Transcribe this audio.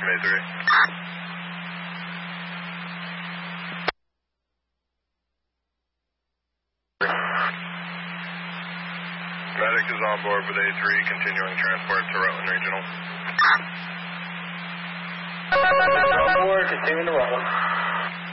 from A3. Medic is on board with A3, continuing transport to Rutland Regional. On board, continuing to Rutland.